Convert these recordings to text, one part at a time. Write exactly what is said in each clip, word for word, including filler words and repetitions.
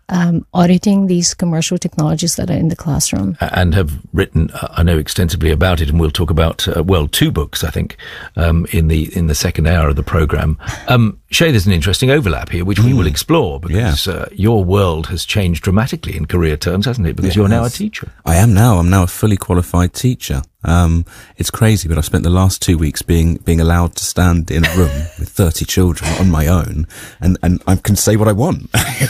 um, auditing these commercial technologies that are in the classroom. And have written, uh, I know, extensively about it, and we'll talk about, uh, well, two books, I think, um, in the in the second hour of the programme. Um, Shay, there's an interesting overlap here, which mm. we will explore, because yeah. uh, your world has changed dramatically in career terms, hasn't it? Because it you're has. now a teacher. I am now. I'm now a fully qualified teacher. Um, it's crazy, but I spent the last two weeks being, being allowed to stand in a room with thirty children on my own, and, and I can say what I want.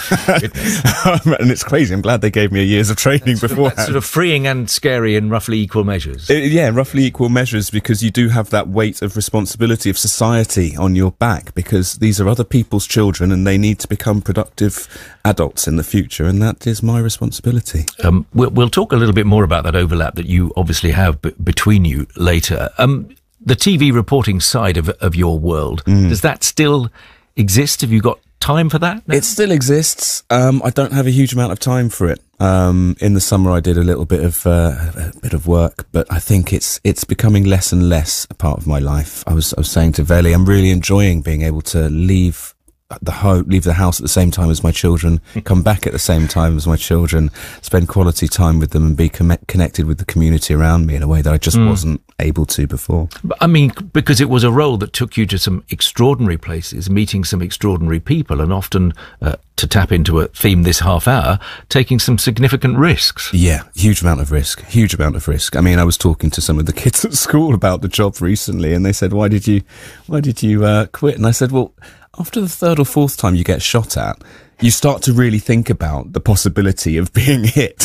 And it's crazy. I'm glad they gave me a year's of training before. That's sort of freeing and scary in roughly equal measures. It, yeah, roughly equal measures, because you do have that weight of responsibility of society on your back, because these are other people's children and they need to become productive adults in the future, and that is my responsibility. Um, we'll, we'll talk a little bit more about that overlap that you obviously have b- between you later. Um, the T V reporting side of, of your world, mm. does that still exist? Have you got time for that now? It still exists. Um, I don't have a huge amount of time for it. Um, in the summer I did a little bit of, uh, a bit of work, but I think it's, it's becoming less and less a part of my life. I was, I was saying to Veli, I'm really enjoying being able to leave the home, leave the house at the same time as my children, come back at the same time as my children, spend quality time with them, and be com- connected with the community around me in a way that I just mm. wasn't able to before. I mean, because it was a role that took you to some extraordinary places, meeting some extraordinary people, and often, uh, to tap into a theme this half hour, taking some significant risks. Yeah, huge amount of risk, huge amount of risk. I mean, I was talking to some of the kids at school about the job recently, and they said, why did you, why did you, uh, quit? And I said, well, after the third or fourth time you get shot at, you start to really think about the possibility of being hit.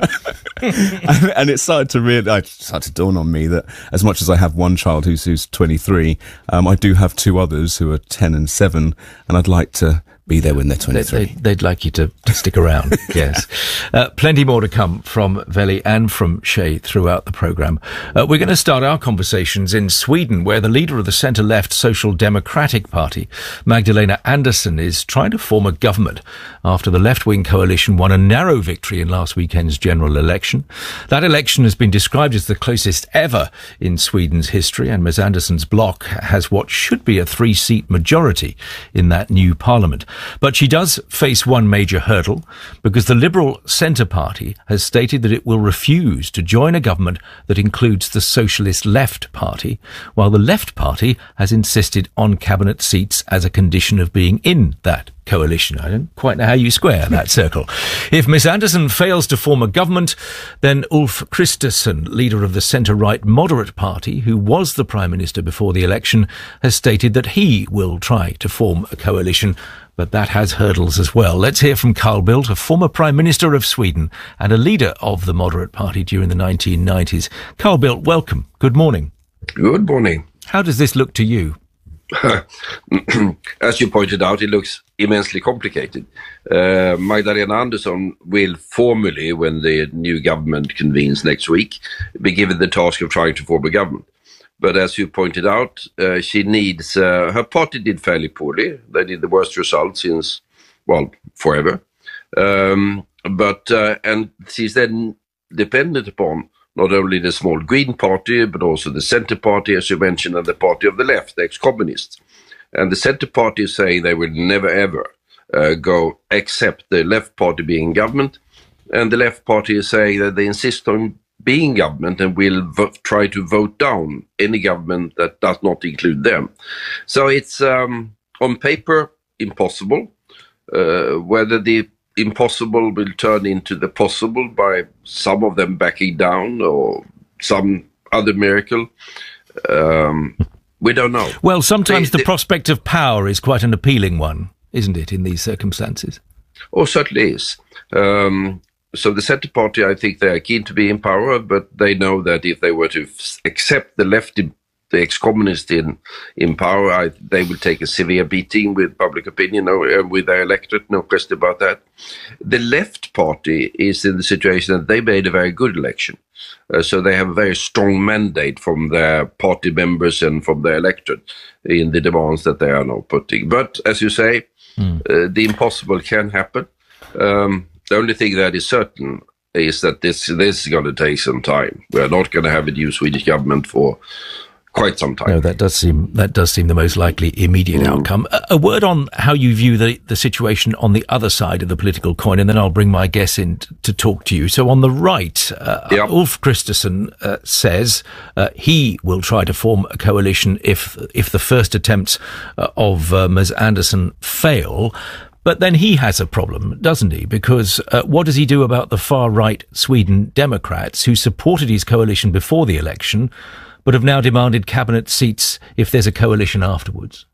and, and it started to really, it started to dawn on me that as much as I have one child who's, who's twenty-three, um, I do have two others who are ten and seven, and I'd like to be there when they're twenty-three. They, they'd like you to, to stick around, yes. Uh, plenty more to come from Veli and from Shay throughout the programme. Uh, we're going to start our conversations in Sweden, where the leader of the centre-left Social Democratic Party, Magdalena Andersson, is trying to form a government after the left-wing coalition won a narrow victory in last weekend's general election. That election has been described as the closest ever in Sweden's history, and Miz Andersson's bloc has what should be a three-seat majority in that new parliament. But she does face one major hurdle, because the Liberal Centre Party has stated that it will refuse to join a government that includes the Socialist Left Party, while the Left Party has insisted on cabinet seats as a condition of being in that coalition. I don't quite know how you square that circle. If Miss Andersson fails to form a government, then Ulf Kristersson, leader of the centre-right Moderate Party, who was the Prime Minister before the election, has stated that he will try to form a coalition. But that has hurdles as well. Let's hear from Carl Bildt, a former Prime Minister of Sweden and a leader of the Moderate Party during the nineteen nineties. Carl Bildt, welcome. Good morning. Good morning. How does this look to you? As you pointed out, it looks immensely complicated. Uh, Magdalena Andersson will formally, when the new government convenes next week, be given the task of trying to form a government. But as you pointed out, uh, she needs, uh, her party did fairly poorly. They did the worst result since, well, forever. Um, but, uh, and she's then dependent upon not only the small Green Party, but also the Centre Party, as you mentioned, and the party of the left, the ex-communists. And the Centre Party is saying they will never, ever uh, go accept the left party being in government. And the left party is saying that they insist on being government and will vo- try to vote down any government that does not include them. So it's um, on paper impossible. Uh, whether the impossible will turn into the possible by some of them backing down or some other miracle, um, we don't know. Well, sometimes they, the they, prospect of power is quite an appealing one, isn't it, in these circumstances? Oh, certainly is. Um, So the Centre Party, I think they are keen to be in power, but they know that if they were to f- accept the left, in, the ex-communists in, in power, I, they will take a severe beating with public opinion or uh, with their electorate, no question about that. The left party is in the situation that they made a very good election. Uh, so they have a very strong mandate from their party members and from their electorate in the demands that they are now putting. But as you say, mm. uh, the impossible can happen. Um, The only thing that is certain is that this this is going to take some time. We are not going to have a new Swedish government for quite some time. No, that does seem that does seem the most likely immediate mm. outcome. A, a word on how you view the, the situation on the other side of the political coin, and then I'll bring my guests in t- to talk to you. So on the right, uh, yep. Ulf Kristersson uh, says uh, he will try to form a coalition if if the first attempts uh, of uh, Ms Andersson fail. But then he has a problem, doesn't he? Because uh, what does he do about the far-right Sweden Democrats who supported his coalition before the election but have now demanded cabinet seats if there's a coalition afterwards?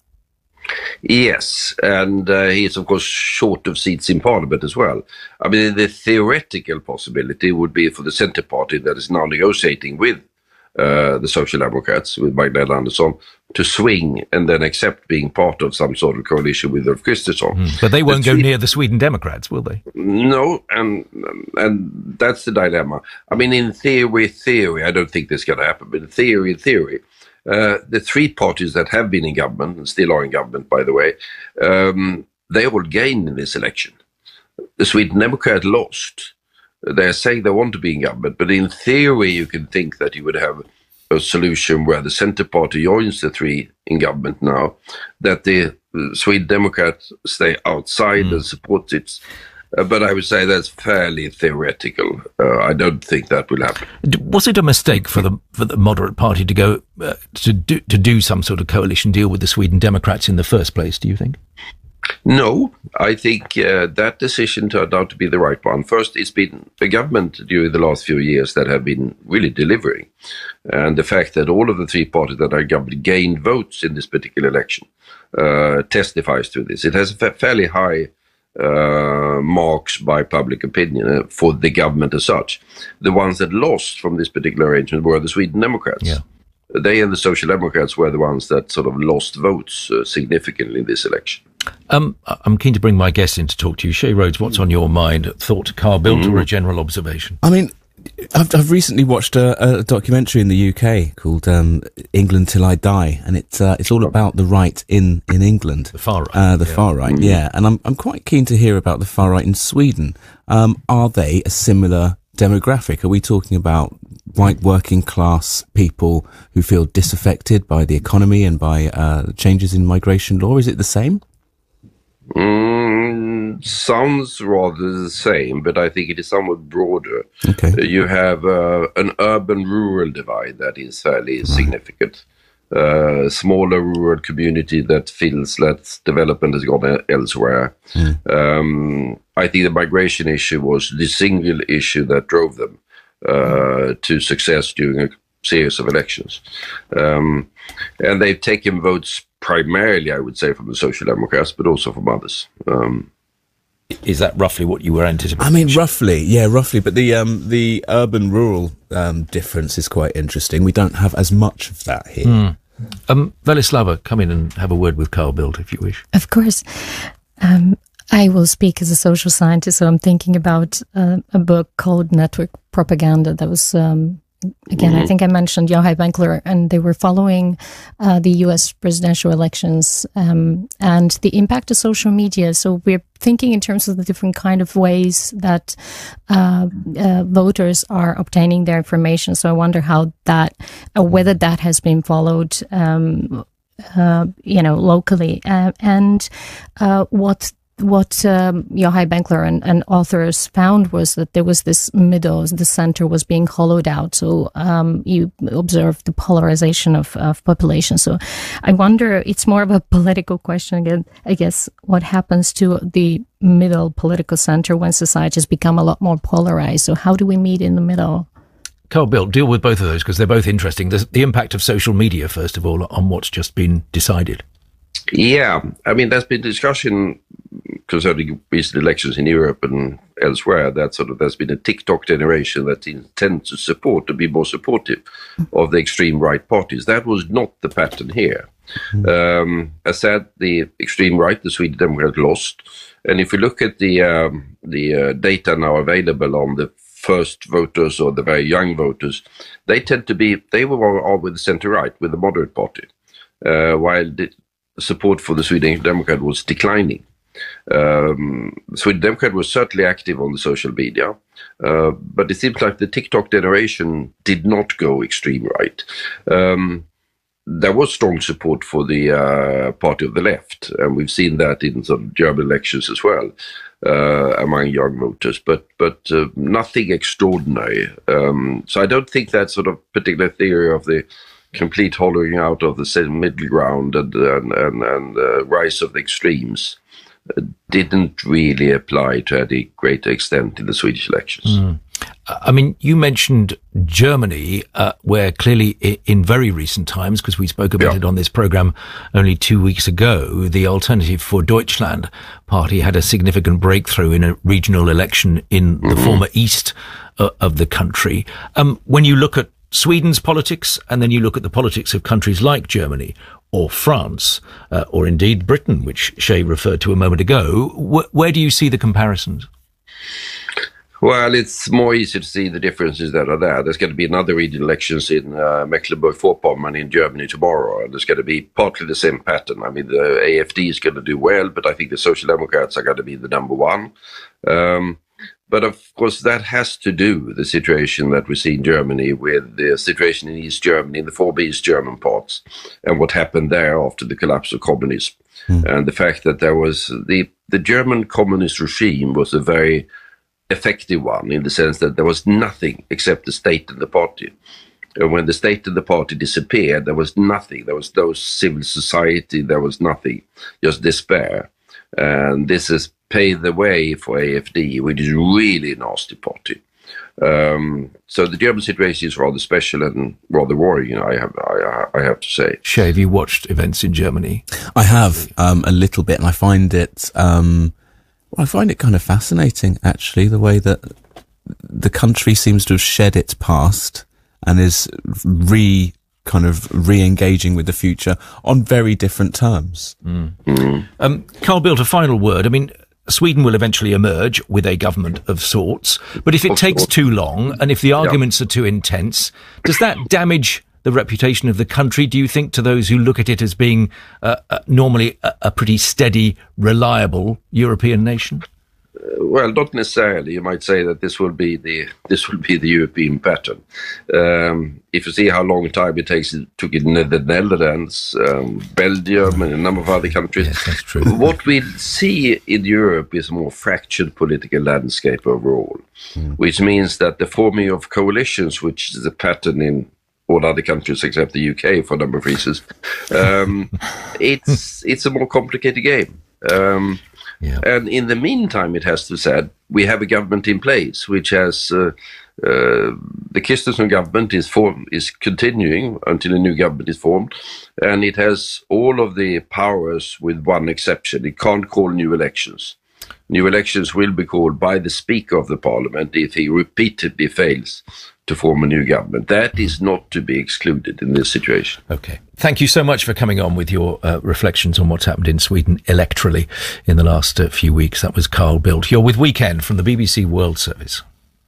Yes, and uh, he is, of course, short of seats in parliament as well. I mean, the theoretical possibility would be for the Centre Party that is now negotiating with uh, the Social Democrats, with Magdalena Andersson, to swing and then accept being part of some sort of coalition with Ulf Kristersson. Mm. But they won't the go Sweden- near the Sweden Democrats, will they? No, and and that's the dilemma. I mean, in theory, theory, I don't think this is going to happen, but in theory, theory, uh, the three parties that have been in government, and still are in government, by the way, um, they all gained in this election. The Sweden Democrat lost. They're saying they want to be in government, but in theory, you can think that you would have a solution where the Centre Party joins the three in government now, that the Sweden Democrats stay outside mm. and support it. Uh, but I would say that's fairly theoretical. Uh, I don't think that will happen. Was it a mistake for the for the moderate party to go uh, to do to do some sort of coalition deal with the Sweden Democrats in the first place, do you think? No, I think uh, that decision turned out to be the right one. First, it's been a government during the last few years that have been really delivering. And the fact that all of the three parties that are government gained votes in this particular election uh, testifies to this. It has a fa- fairly high uh, marks by public opinion uh, for the government as such. The ones that lost from this particular arrangement were the Sweden Democrats. Yeah. They and the Social Democrats were the ones that sort of lost votes uh, significantly in this election. Um, I'm keen to bring my guests in to talk to you. Shay Rhodes, what's on your mind? Thought to Carl Bildt mm. or a general observation? I mean, I've, I've recently watched a, a documentary in the U K called um, England Till I Die, and it's uh, it's all about the right in, in England. The far right. Uh, the yeah. far right, mm. yeah. And I'm I'm quite keen to hear about the far right in Sweden. Um, are they a similar demographic? Are we talking about white working class people who feel disaffected by the economy and by uh, changes in migration law? Is it the same? Mm, sounds rather the same, but I think it is somewhat broader. Okay. Uh, you have uh, an urban-rural divide that is fairly right. significant. A uh, smaller rural community that feels that development has gone elsewhere. Mm. Um, I think the migration issue was the single issue that drove them uh, to success during a series of elections. Um, and they've taken votes primarily, I would say, from the Social Democrats, but also from others. Um, Is that roughly what you were anticipating? I mean, roughly, yeah, roughly. But the um, the urban-rural um, difference is quite interesting. We don't have as much of that here. Mm. Um, Velislava, come in and have a word with Carl Bildt, if you wish. Of course. Um, I will speak as a social scientist, so I'm thinking about uh, a book called Network Propaganda that was... Um, Again, mm-hmm. I think I mentioned Yochai Benkler, and they were following uh, the U S presidential elections um, and the impact of social media. So we're thinking in terms of the different kind of ways that uh, uh, voters are obtaining their information. So I wonder how that, uh, whether that has been followed, um, uh, you know, locally, uh, and uh, what. What um, Yochai Benkler and, and authors found was that there was this middle, the center was being hollowed out. So um, you observe the polarization of, of population. So I wonder, it's more of a political question again, I guess, what happens to the middle political center when society has become a lot more polarized? So how do we meet in the middle? Carl Bildt, deal with both of those because they're both interesting. The, the impact of social media, first of all, on what's just been decided. Yeah, I mean, there's been discussion concerning recent elections in Europe and elsewhere that sort of there's been a TikTok generation that intends to support, to be more supportive of the extreme right parties. That was not the pattern here. Mm-hmm. Um, as said, the extreme right, the Sweden Democrats lost. And if we look at the um, the uh, data now available on the first voters or the very young voters, they tend to be, they were all with the center-right, with the moderate party, uh, while the support for the Sweden Democrat was declining. Um, Sweden Democrat was certainly active on the social media, uh, but it seems like the TikTok generation did not go extreme right. Um, there was strong support for the uh, party of the left, and we've seen that in some German elections as well uh, among young voters, but but uh, nothing extraordinary. Um, so I don't think that sort of particular theory of the complete hollowing out of the middle ground and and and, and uh, rise of the extremes uh, didn't really apply to any greater extent in the Swedish elections. Mm. I mean, you mentioned Germany, uh, where clearly in very recent times, because we spoke about yeah. it on this program only two weeks ago, the Alternative for Deutschland party had a significant breakthrough in a regional election in mm-hmm. the former east uh, of the country. Um, when you look at Sweden's politics, and then you look at the politics of countries like Germany or France, uh, or indeed Britain, which Shay referred to a moment ago, wh- where do you see the comparisons? Well, it's more easy to see the differences that are there. There's going to be another regional elections in uh, Mecklenburg-Vorpommern in Germany tomorrow, and there's going to be partly the same pattern. I mean, the A F D is going to do well, but I think the Social Democrats are going to be the number one. Um, but of course, that has to do with the situation that we see in Germany, with the situation in East Germany, in the former East German parts, and what happened there after the collapse of communism. Mm. And the fact that there was the, the German communist regime was a very effective one, in the sense that there was nothing except the state and the party. And when the state and the party disappeared, there was nothing. There was no civil society. There was nothing, just despair. And this has paved the way for A F D, which is really a nasty party. Um, so the German situation is rather special and rather worrying, I have, I, I have to say. Shay, have you watched events in Germany? I have, um, a little bit, and I find it, um, Well, I find it kind of fascinating, actually, the way that the country seems to have shed its past and is re kind of re-engaging with the future on very different terms. Mm. Mm. Um, Carl Bildt, a final word. I mean, Sweden will eventually emerge with a government of sorts, but if it takes too long and if the arguments yeah. are too intense, does that damage the reputation of the country, do you think, to those who look at it as being uh, uh, normally a, a pretty steady, reliable European nation? Uh, well, not necessarily. You might say that this will be the this will be the European pattern. Um, if you see how long time it takes it took in the Netherlands, um, Belgium, and a number of other countries, yes, that's true. What we see in Europe is a more fractured political landscape overall, mm. which means that the forming of coalitions, which is a pattern in all other countries except the U K for a number of reasons, um, it's it's a more complicated game. Um, yeah. And in the meantime, it has to be said, we have a government in place which has uh, uh, the Kristersson government is form is continuing until a new government is formed, and it has all of the powers with one exception: it can't call new elections. New elections will be called by the Speaker of the Parliament if he repeatedly fails to form a new government. That is not to be excluded in this situation. Okay. Thank you so much for coming on with your uh, reflections on what's happened in Sweden electorally in the last uh, few weeks. That was Carl Bildt. You're with Weekend from the B B C World Service.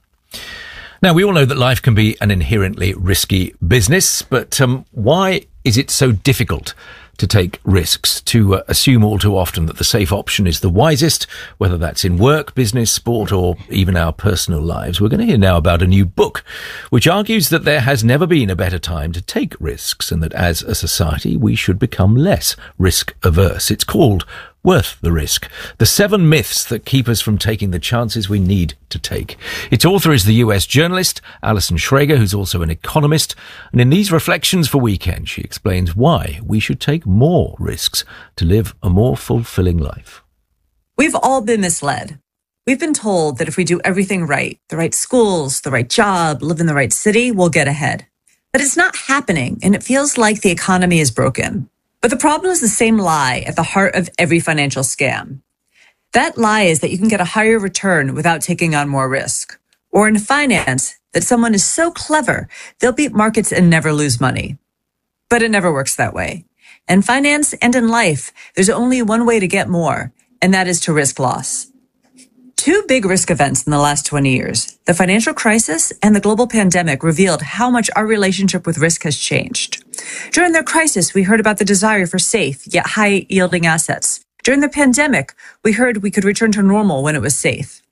Now, we all know that life can be an inherently risky business, but um, why is it so difficult to take risks, to uh, assume all too often that the safe option is the wisest, whether that's in work, business, sport, or even our personal lives? We're going to hear now about a new book which argues that there has never been a better time to take risks and that as a society we should become less risk averse. It's called Worth the Risk: The Seven Myths That Keep Us From Taking the Chances We Need to Take. Its author is the U S journalist Alison Schrager, who's also an economist. And in these reflections for Weekend, she explains why we should take more risks to live a more fulfilling life. We've all been misled. We've been told that if we do everything right, the right schools, the right job, live in the right city, we'll get ahead. But it's not happening, and it feels like the economy is broken. But the problem is the same lie at the heart of every financial scam. That lie is that you can get a higher return without taking on more risk. Or in finance, that someone is so clever, they'll beat markets and never lose money. But it never works that way. In finance and in life, there's only one way to get more, and that is to risk loss. Two big risk events in the last twenty years, the financial crisis and the global pandemic, revealed how much our relationship with risk has changed. During the crisis, we heard about the desire for safe, yet high-yielding assets. During the pandemic, we heard we could return to normal when it was safe.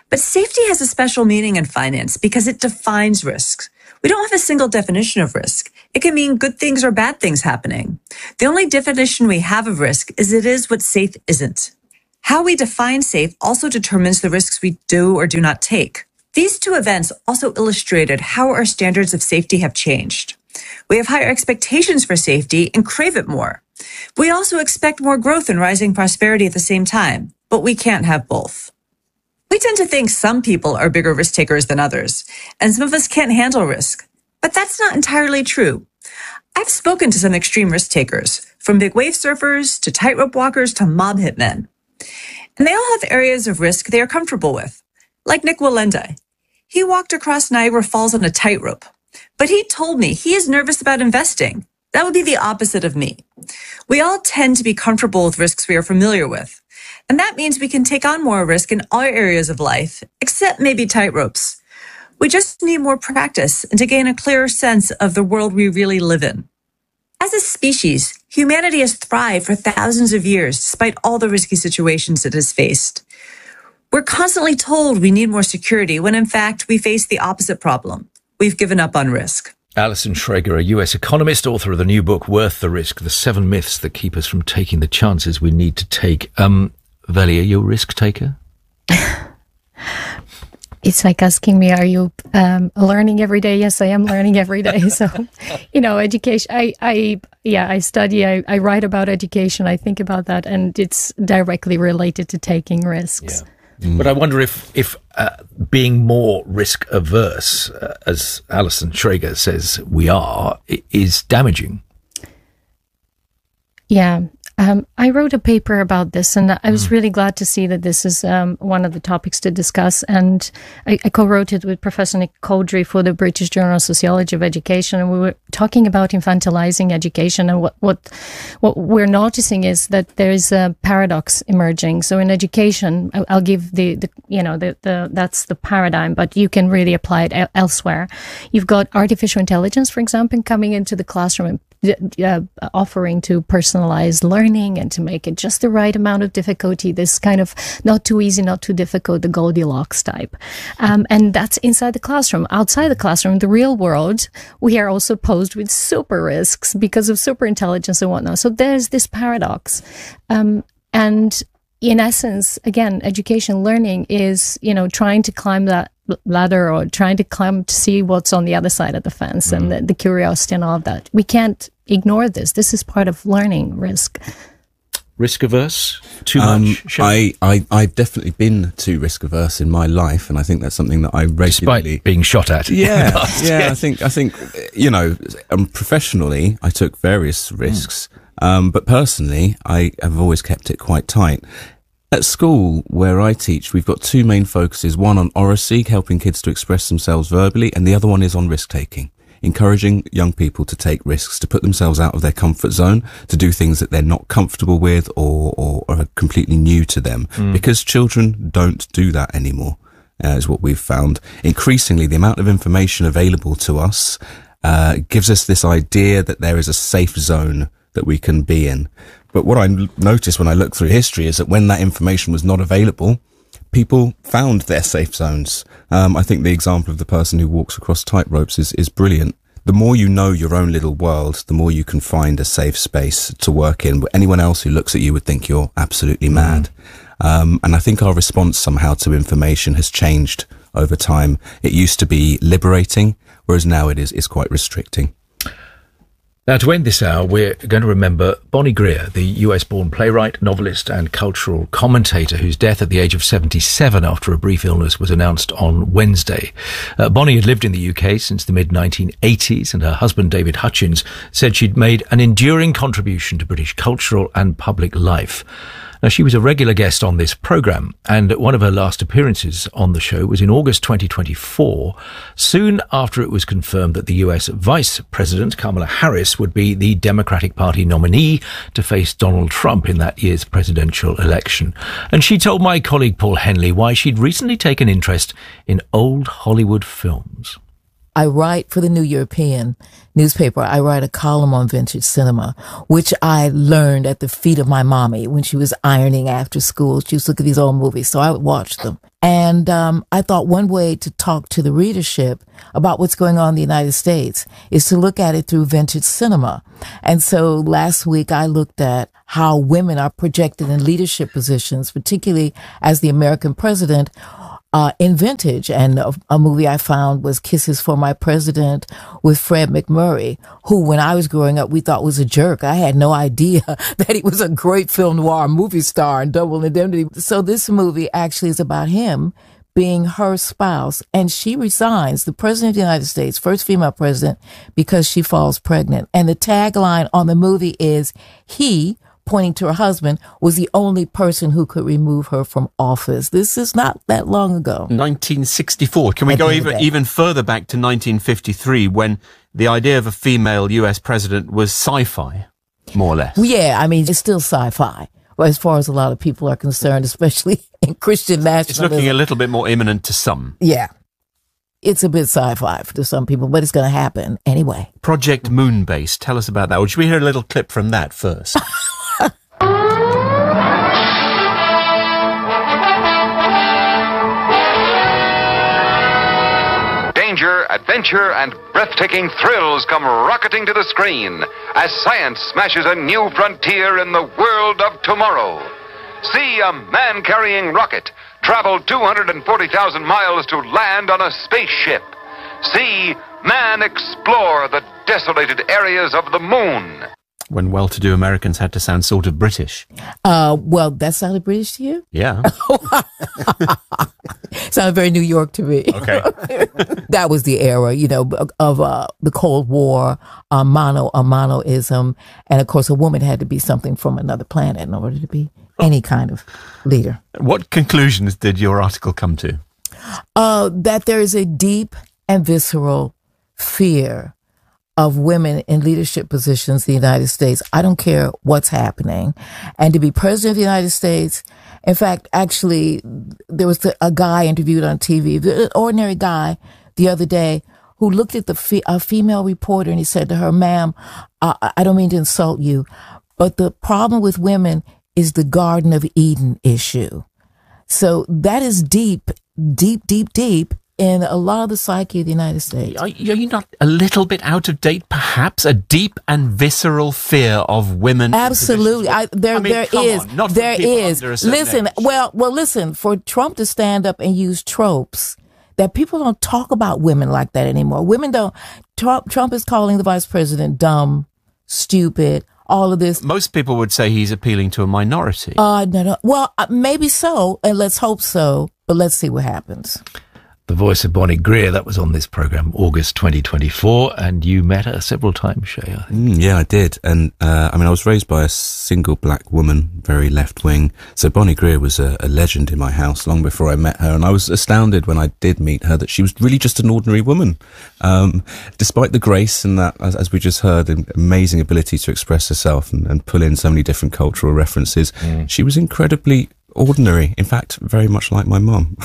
But safety has a special meaning in finance because it defines risks. We don't have a single definition of risk. It can mean good things or bad things happening. The only definition we have of risk is it is what safe isn't. How we define safe also determines the risks we do or do not take. These two events also illustrated how our standards of safety have changed. We have higher expectations for safety and crave it more. We also expect more growth and rising prosperity at the same time, but we can't have both. We tend to think some people are bigger risk takers than others, and some of us can't handle risk. But that's not entirely true. I've spoken to some extreme risk takers, from big wave surfers to tightrope walkers to mob hitmen. And they all have areas of risk they are comfortable with, like Nick Wallenda. He walked across Niagara Falls on a tightrope, but he told me he is nervous about investing. That would be the opposite of me. We all tend to be comfortable with risks we are familiar with. And that means we can take on more risk in all areas of life, except maybe tightropes. We just need more practice and to gain a clearer sense of the world we really live in. As a species, humanity has thrived for thousands of years despite all the risky situations it has faced. We're constantly told we need more security when in fact we face the opposite problem. We've given up on risk. Alison Schrager, a U S economist, author of the new book, Worth the Risk, The Seven Myths That Keep Us From Taking the Chances We Need to Take. Um, Veli, are you a risk taker? It's like asking me, are you um, learning every day? Yes, I am learning every day. So, you know, education, I, I yeah, I study, I, I write about education, I think about that, and it's directly related to taking risks. Yeah. Mm. But I wonder if, if uh, being more risk averse, uh, as Alison Schrager says we are, is damaging. Yeah. Um, I wrote a paper about this, and I was really glad to see that this is um, one of the topics to discuss. And I, I co-wrote it with Professor Nick Cowdery for the British Journal of Sociology of Education, and we were talking about infantilizing education. And what what what we're noticing is that there is a paradox emerging. So in education, I'll give the, the you know the, the that's the paradigm, but you can really apply it elsewhere. You've got artificial intelligence, for example, coming into the classroom and Uh, offering to personalize learning and to make it just the right amount of difficulty, this kind of not too easy, not too difficult, the Goldilocks type. Um, and that's inside the classroom. Outside the classroom, the real world, we are also posed with super risks because of super intelligence and whatnot. So there's this paradox. Um, and in essence, again, education learning is, you know, trying to climb that ladder or trying to climb to see what's on the other side of the fence mm. and the, the curiosity and all of that. We can't ignore this. This is part of learning risk. Risk averse? Too um, much? I, I, I've definitely been too risk averse in my life, and I think that's something that I regularly... Despite being shot at. Yeah, past, yeah, yes. I think, I think, you know, um, professionally, I took various risks, mm. um, but personally, I have always kept it quite tight. At school, where I teach, we've got two main focuses, one on oracy, helping kids to express themselves verbally, and the other one is on risk-taking, encouraging young people to take risks, to put themselves out of their comfort zone, to do things that they're not comfortable with or, or, or are completely new to them, mm. because children don't do that anymore, uh, is what we've found. Increasingly, the amount of information available to us uh, gives us this idea that there is a safe zone that we can be in. But what I noticed when I looked through history is that when that information was not available, people found their safe zones. Um, I think the example of the person who walks across tightropes is, is brilliant. The more you know your own little world, the more you can find a safe space to work in. But anyone else who looks at you would think you're absolutely mad. Mm. Um, and I think our response somehow to information has changed over time. It used to be liberating, whereas now it is, is quite restricting. Now, to end this hour, we're going to remember Bonnie Greer, the U S-born playwright, novelist and cultural commentator whose death at the age of seventy-seven after a brief illness was announced on Wednesday. Uh, Bonnie had lived in the U K since the mid nineteen eighties, and her husband, David Hutchins, said she'd made an enduring contribution to British cultural and public life. Now, she was a regular guest on this programme, and one of her last appearances on the show was in August twenty twenty-four, soon after it was confirmed that the U S Vice President, Kamala Harris, would be the Democratic Party nominee to face Donald Trump in that year's presidential election. And she told my colleague Paul Henley why she'd recently taken interest in old Hollywood films. I write for the New European newspaper. I write a column on vintage cinema, which I learned at the feet of my mommy when she was ironing after school. She used to look at these old movies, so I would watch them. And um, I thought one way to talk to the readership about what's going on in the United States is to look at it through vintage cinema. And so last week I looked at how women are projected in leadership positions, particularly as the American president, uh, in vintage. And a, a movie I found was Kisses for My President with Fred MacMurray, who when I was growing up, we thought was a jerk. I had no idea that he was a great film noir movie star in Double Indemnity. So this movie actually is about him being her spouse, and she resigns, the president of the United States, first female president, because she falls pregnant. And the tagline on the movie is, he, pointing to her husband, was the only person who could remove her from office. This is not that long ago. nineteen sixty-four. Can we At go the end of even the day. even further back to nineteen fifty-three, when the idea of a female U S president was sci-fi, more or less? Well, yeah, I mean, it's still sci-fi, well, as far as a lot of people are concerned, especially in Christian nationalism. It's looking a little bit more imminent to some. Yeah. It's a bit sci-fi to some people, but it's going to happen anyway. Project Moonbase. Tell us about that. Or should we hear a little clip from that first? Danger, adventure, and breathtaking thrills come rocketing to the screen as science smashes a new frontier in the world of tomorrow. See a man-carrying rocket travel two hundred forty thousand miles to land on a spaceship. See man explore the desolated areas of the moon. When well-to-do Americans had to sound sort of British. Uh, well, that sounded British to you? Yeah. Sounded very New York to me. Okay. That was the era, you know, of uh, the Cold War, uh, mono, a monoism. And of course, a woman had to be something from another planet in order to be any kind of leader. What conclusions did your article come to? Uh, that there is a deep and visceral fear of women in leadership positions in the United States. I don't care what's happening. And to be president of the United States, in fact, actually, there was a guy interviewed on T V, an ordinary guy the other day, who looked at the fe- a female reporter and he said to her, ma'am, I-, I don't mean to insult you, but the problem with women is the Garden of Eden issue. So that is deep, deep, deep, deep in a lot of the psyche of the United States. Are you, are you not a little bit out of date, perhaps? A deep and visceral fear of women? Absolutely. I, there, I mean, there come is. on, not for there people is. under a certain Listen, age. well, well, listen, for Trump to stand up and use tropes that people don't talk about women like that anymore. Women don't. Trump, Trump is calling the vice president dumb, stupid, all of this. Most people would say he's appealing to a minority. Uh, no, no. Well, uh, maybe so, and let's hope so, but let's see what happens. The voice of Bonnie Greer, that was on this programme, August twenty twenty-four, and you met her several times, Shay, I think. Mm, yeah, I did. And, uh, I mean, I was raised by a single black woman, very left-wing. So Bonnie Greer was a, a legend in my house long before I met her. And I was astounded when I did meet her that she was really just an ordinary woman. Um, despite the grace and that, as, as we just heard, an amazing ability to express herself and, and pull in so many different cultural references, mm. she was incredibly ordinary. In fact, very much like my mum.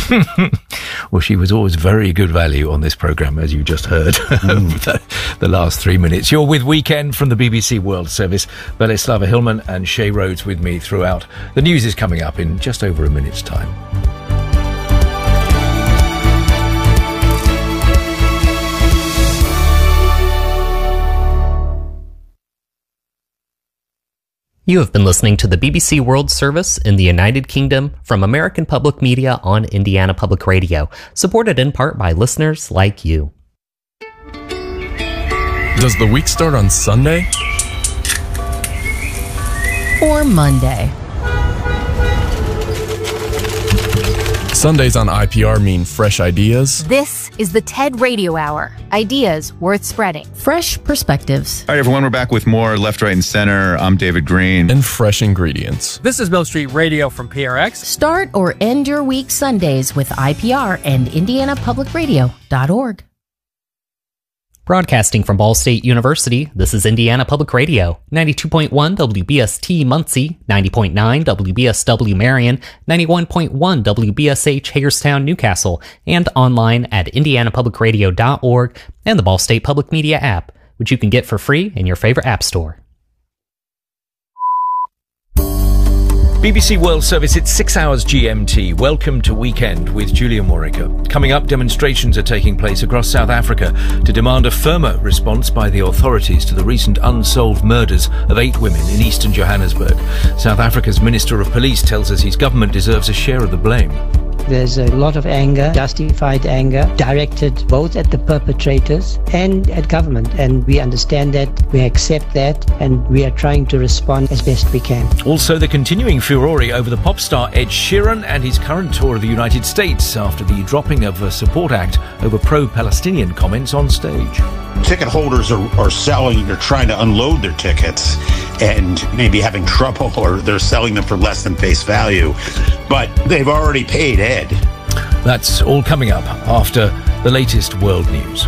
Well, she was always very good value on this programme, as you just heard, mm. the, the last three minutes. You're with Weekend from the B B C World Service. Beleslava Hillman and Shay Rhodes with me throughout. The news is coming up in just over a minute's time. You have been listening to the B B C World Service in the United Kingdom from American Public Media on Indiana Public Radio, supported in part by listeners like you. Does the week start on Sunday? Or Monday? Sundays on I P R mean fresh ideas. This is the TED Radio Hour. Ideas worth spreading. Fresh perspectives. All right, everyone, we're back with more Left, Right, and Center. I'm David Green. And fresh ingredients. This is Mill Street Radio from P R X. Start or end your week Sundays with I P R and Indiana Public Radio dot org. Broadcasting from Ball State University, this is Indiana Public Radio, ninety-two point one W B S T Muncie, ninety point nine W B S W Marion, ninety-one point one W B S H Hagerstown, Newcastle, and online at indiana public radio dot org and the Ball State Public Media app, which you can get for free in your favorite app store. B B C World Service, it's six hours G M T. Welcome to Weekend with Julia Morica. Coming up, demonstrations are taking place across South Africa to demand a firmer response by the authorities to the recent unsolved murders of eight women in eastern Johannesburg. South Africa's Minister of Police tells us his government deserves a share of the blame. There's a lot of anger, justified anger, directed both at the perpetrators and at government. And we understand that, we accept that, and we are trying to respond as best we can. Also, the continuing furore over the pop star Ed Sheeran and his current tour of the United States after the dropping of a support act over pro-Palestinian comments on stage. Ticket holders are, are selling, they're trying to unload their tickets and maybe having trouble, or they're selling them for less than face value. But they've already paid Ed. That's all coming up after the latest world news.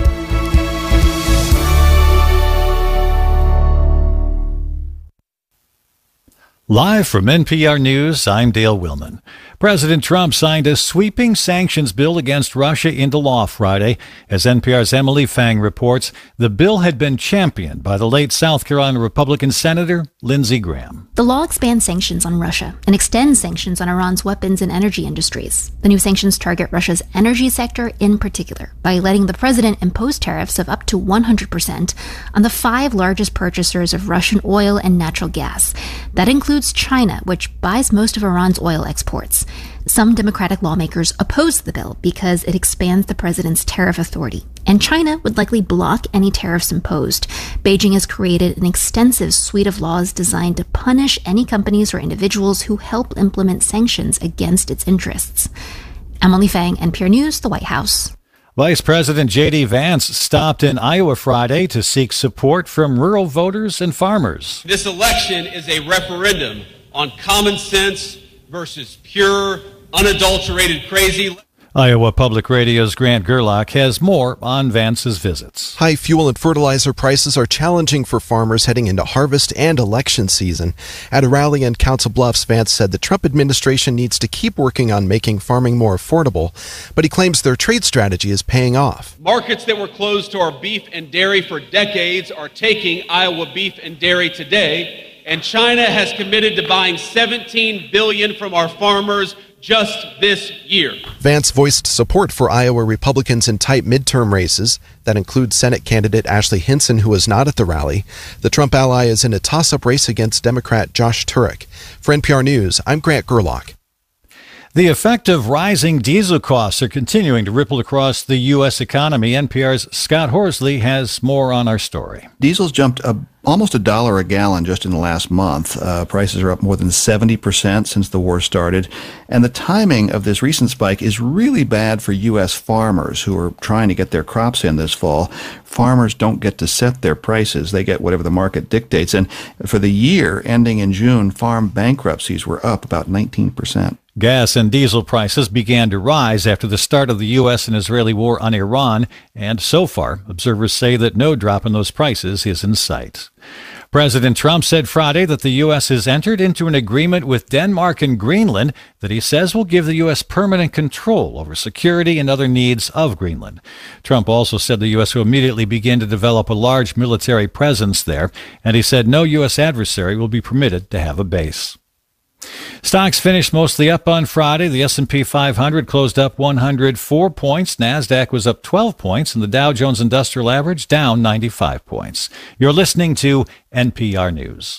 Live from N P R News, I'm Dale Willman. President Trump signed a sweeping sanctions bill against Russia into law Friday. As N P R's Emily Fang reports, the bill had been championed by the late South Carolina Republican Senator Lindsey Graham. The law expands sanctions on Russia and extends sanctions on Iran's weapons and energy industries. The new sanctions target Russia's energy sector in particular by letting the president impose tariffs of up to one hundred percent on the five largest purchasers of Russian oil and natural gas. That includes China, which buys most of Iran's oil exports. Some Democratic lawmakers oppose the bill because it expands the president's tariff authority, and China would likely block any tariffs imposed. Beijing has created an extensive suite of laws designed to punish any companies or individuals who help implement sanctions against its interests. Emily Fang, N P R News, the White House. Vice President J D Vance stopped in Iowa Friday to seek support from rural voters and farmers. This election is a referendum on common sense versus pure, unadulterated crazy. Iowa Public Radio's Grant Gerlach has more on Vance's visits. High fuel and fertilizer prices are challenging for farmers heading into harvest and election season. At a rally in Council Bluffs, Vance said the Trump administration needs to keep working on making farming more affordable, but he claims their trade strategy is paying off. Markets that were closed to our beef and dairy for decades are taking Iowa beef and dairy today, and China has committed to buying seventeen billion dollars from our farmers just this year. Vance voiced support for Iowa Republicans in tight midterm races. That includes Senate candidate Ashley Hinson, who was not at the rally. The Trump ally is in a toss-up race against Democrat Josh Turek. For N P R News, I'm Grant Gerlach. The effect of rising diesel costs are continuing to ripple across the U S economy. N P R's Scott Horsley has more on our story. Diesel's jumped a, almost a dollar a gallon just in the last month. Uh, prices are up more than seventy percent since the war started. And the timing of this recent spike is really bad for U S farmers who are trying to get their crops in this fall. Farmers don't get to set their prices. They get whatever the market dictates. And for the year ending in June, farm bankruptcies were up about nineteen percent. Gas and diesel prices began to rise after the start of the U S and Israeli war on Iran, and so far, observers say that no drop in those prices is in sight. President Trump said Friday that the U S has entered into an agreement with Denmark and Greenland that he says will give the U S permanent control over security and other needs of Greenland. Trump also said the U S will immediately begin to develop a large military presence there, and he said no U S adversary will be permitted to have a base. Stocks finished mostly up on Friday. The S and P five hundred closed up one hundred four points. NASDAQ was up twelve points, and the Dow Jones Industrial Average down ninety-five points. You're listening to N P R News.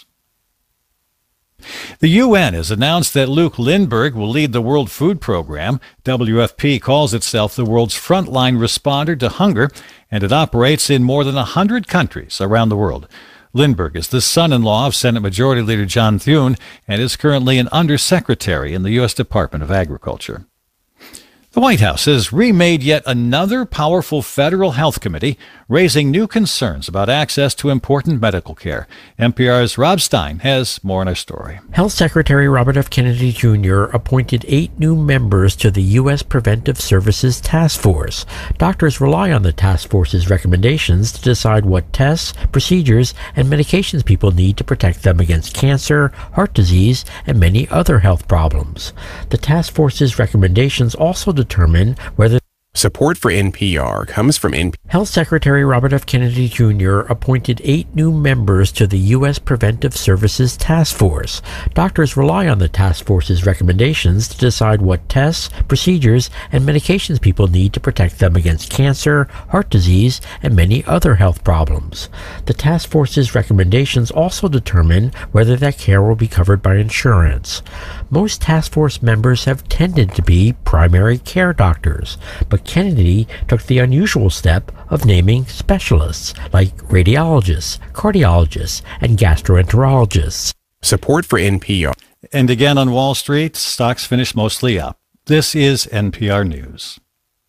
The U N has announced that Luke Lindberg will lead the World Food Program. W F P calls itself the world's frontline responder to hunger, and it operates in more than one hundred countries around the world. Lindberg is the son-in-law of Senate Majority Leader John Thune and is currently an undersecretary in the U S Department of Agriculture. The White House has remade yet another powerful federal health committee, raising new concerns about access to important medical care. N P R's Rob Stein has more on our story. Health Secretary Robert F. Kennedy Junior appointed eight new members to the U S Preventive Services Task Force. Doctors rely on the task force's recommendations to decide what tests, procedures, and medications people need to protect them against cancer, heart disease, and many other health problems. The task force's recommendations also determine whether Support for N P R comes from N P R. Health Secretary Robert F. Kennedy Junior appointed eight new members to the U S Preventive Services Task Force. Doctors rely on the task force's recommendations to decide what tests, procedures, and medications people need to protect them against cancer, heart disease, and many other health problems. The task force's recommendations also determine whether that care will be covered by insurance. Most task force members have tended to be primary care doctors, but Kennedy took the unusual step of naming specialists like radiologists, cardiologists, and gastroenterologists. Support for N P R. And again on Wall Street, stocks finished mostly up. This is N P R News.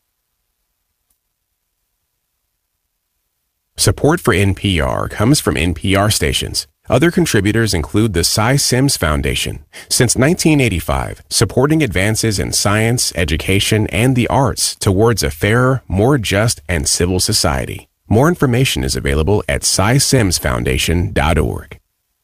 Support for N P R comes from N P R stations. Other contributors include the Cy Sims Foundation. Since nineteen eighty-five, supporting advances in science, education, and the arts towards a fairer, more just, and civil society. More information is available at cy sims foundation dot org.